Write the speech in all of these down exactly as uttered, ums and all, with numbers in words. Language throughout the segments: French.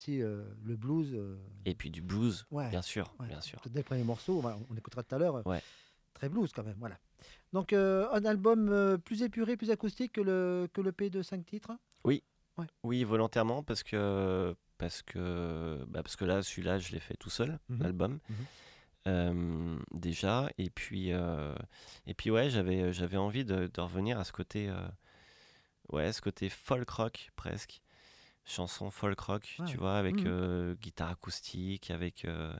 Si euh, le blues, euh, Et puis du blues, ouais, bien sûr, ouais. bien sûr. Peut-être dès le premier morceau, on, va- on écoutera tout à l'heure, euh, Ouais. très blues quand même, voilà. Donc euh, un album euh, plus épuré, plus acoustique que le que le P de cinq titres. Oui, Ouais. oui, volontairement parce que parce que bah, parce que là, celui-là, je l'ai fait tout seul, Mhm, l'album. mhm. Euh, déjà et puis euh, et puis ouais, j'avais j'avais envie de, de revenir à ce côté euh, ouais, ce côté folk rock presque, chanson folk rock, Ah tu ouais. vois, avec Mhm. euh, guitare acoustique, avec euh,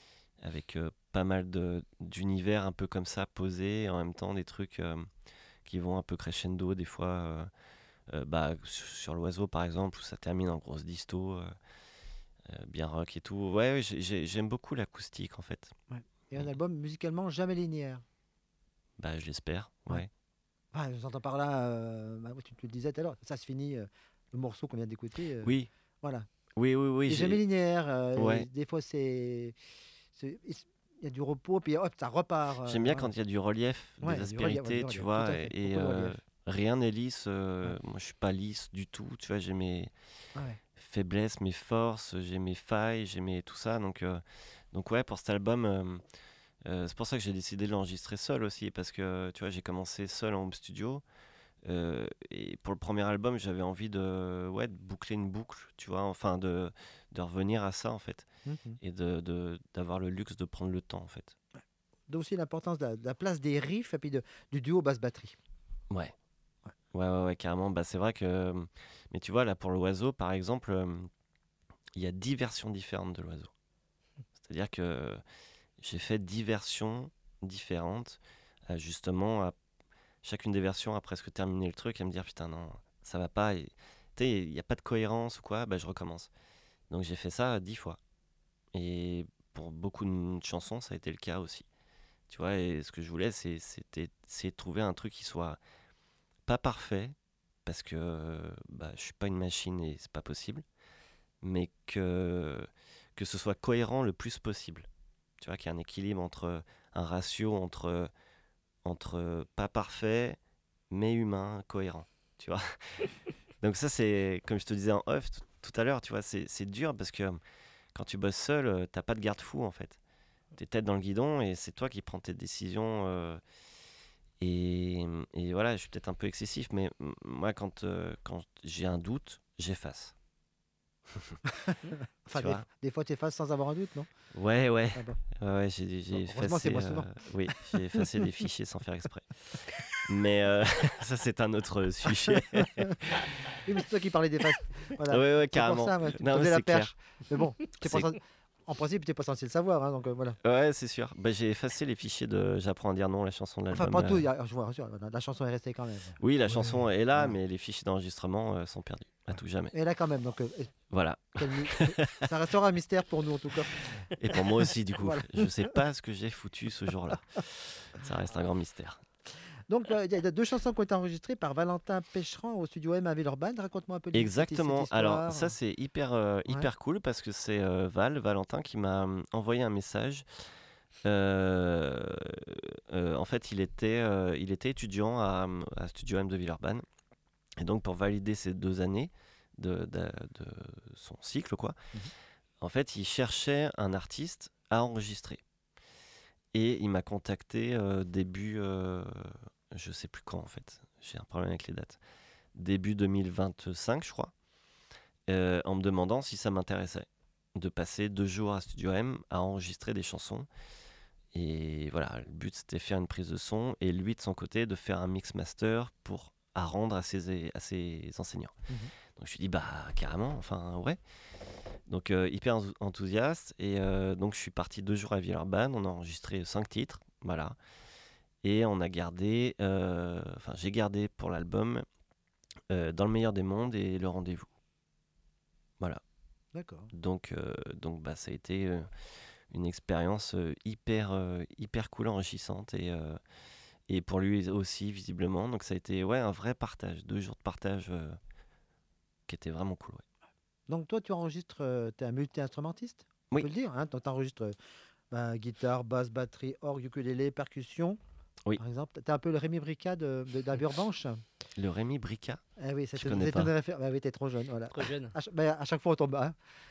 avec euh, pas mal de d'univers un peu comme ça posés, et en même temps des trucs euh, qui vont un peu crescendo des fois. euh, euh, bah, sur sur l'oiseau par exemple où ça termine en grosse disto, euh, euh, bien rock et tout. Ouais, ouais, j'ai- j'ai- j'aime beaucoup l'acoustique en fait. Ouais. Et un Et, album musicalement jamais linéaire. bah, je l'espère, Ouais. ouais. Ah, j'entends par là, euh, bah, ouais, tu, tu le disais tout à l'heure, ça se finit, euh, le morceau qu'on vient d'écouter, euh, Oui, voilà. oui, oui, oui, Il est jamais j'ai... linéaire, euh, Ouais, des fois c'est, c'est- il y a du repos, puis hop, ça repart. j'aime euh, bien voilà. quand il y a du relief, Ouais, des il y a du relief, ouais, aspérités, du tu relief, tout vois, à et, fait, et, beaucoup de euh, relief. rien n'est lisse. euh, Ouais, moi, je suis pas lisse du tout, tu vois, j'ai mes ouais. faiblesses, mes forces, j'ai mes failles, j'ai mes tout ça. Donc, euh, donc ouais, pour cet album, euh, euh, c'est pour ça que j'ai décidé de l'enregistrer seul aussi, parce que tu vois, j'ai commencé seul en home studio. euh, et pour le premier album, j'avais envie de, ouais, de boucler une boucle, tu vois, enfin de, de revenir à ça en fait, Mhm. et de, de- d'avoir le luxe de prendre le temps en fait. Donc aussi l'importance de, la de la place des riffs et puis de, du duo basse-batterie. Ouais. Ouais. Ouais, ouais, ouais, carrément. Bah, c'est vrai que. euh, Mais tu vois, là, pour l'oiseau, par exemple, euh, il y a dix versions différentes de l'oiseau. C'est-à-dire que j'ai fait dix versions différentes, euh, justement, à chacune des versions a presque terminé le truc, et me dire, putain, non, ça va pas. et- Tu sais, il n'y a pas de cohérence ou quoi, bah, je recommence. Donc j'ai fait ça dix fois. Et pour beaucoup de chansons, ça a été le cas aussi. Tu vois, et ce que je voulais, c'est, c'était, c'est de trouver un truc qui soit pas parfait, parce que bah, je suis pas une machine et c'est pas possible, mais que, que ce soit cohérent le plus possible. Tu vois, qu'il y ait un équilibre entre un ratio entre, entre pas parfait, mais humain, cohérent. Tu vois. Donc ça, c'est, comme je te disais en off tout, tout à l'heure, tu vois, c'est, c'est dur parce que quand tu bosses seul, euh, t'as pas de garde-fou en fait. T'es tête dans le guidon et c'est toi qui prends tes décisions. euh, et, et voilà, je suis peut-être un peu excessif, mais m- moi, quand, euh, quand j'ai un doute, j'efface. Enfin, Tu des, vois. des fois tu effaces sans avoir un doute, non? Ouais, ouais. Ah bon. Ouais, ouais, j'ai Bon, j'ai heureusement, c'est effacé, moi euh, souvent. oui, j'ai effacé des fichiers sans faire exprès. Mais euh, ça, c'est un autre sujet. Oui, mais c'est toi qui parlais des faces. Voilà. Ouais, ouais, C'est pour carrément. ça, ouais, tu me Non, mais tendais la c'est clair. perche. Mais bon, t'es pas C'est... censé- en principe, tu n'es pas censé le savoir, hein, donc euh, voilà. Ouais, c'est sûr. Bah, j'ai effacé les fichiers de J'apprends à dire non, la chanson de Enfin, l'album. pas tout, euh. il y a- je vois, la, la chanson est restée quand même. Oui, la Ouais, chanson est là, voilà. mais les fichiers d'enregistrement euh, sont perdus. À Ouais. tout jamais. Et là, quand même, donc euh, Voilà. quel mi- ça restera un mystère pour nous, en tout cas. Et pour moi aussi, du coup. Voilà. Je sais pas ce que j'ai foutu ce jour-là. Ça reste un grand mystère. Donc, euh, il y a deux chansons qui ont été enregistrées par Valentin Pécheran au studio M à Villeurbanne. Raconte-moi un peu cette, cette Exactement. Alors ça histoire. c'est hyper euh, Ouais. hyper cool parce que c'est euh, Val Valentin qui m'a hum, envoyé un message. Euh, euh, en fait, il était euh, il était étudiant à, hum, à Studio M de Villeurbanne et donc pour valider ces deux années de, de, de son cycle quoi. Mhm. En fait, il cherchait un artiste à enregistrer et il m'a contacté euh, début euh, je sais plus quand en fait. J'ai un problème avec les dates. Début deux mille vingt-cinq, je crois. Euh, en me demandant si ça m'intéressait de passer deux jours à Studio M à enregistrer des chansons. Et voilà, le but c'était de faire une prise de son et lui de son côté de faire un mix master pour à rendre à ses, à ses enseignants. Mhm. Donc je lui dis bah carrément, enfin ouais. Donc euh, hyper enthousiaste et euh, donc je suis parti deux jours à Villeurbanne, on a enregistré cinq titres, voilà. Et on a gardé, euh, enfin j'ai gardé pour l'album euh, Dans le meilleur des mondes et Le rendez-vous. Voilà. D'accord. Donc, euh, donc bah, ça a été euh, une expérience euh, hyper, euh, hyper cool, enrichissante et, euh, et pour lui aussi, visiblement. Donc ça a été ouais, un vrai partage, deux jours de partage euh, qui était vraiment cool. Ouais. Donc, toi, tu enregistres, tu es un multi-instrumentiste, on Oui, peut le dire. Hein, donc, tu enregistres guitare, basse, batterie, orgue, ukulélé, percussion, oui. par exemple. Tu es un peu le Rémi Brica de, de, d'Aberbanche. Le Rémi Brica, Ah oui, je c'était connais c'était une pas. référence. Ah oui, t'es trop jeune, voilà. Trop jeune. À, cha- ben, à chaque fois, on tombe. Hein.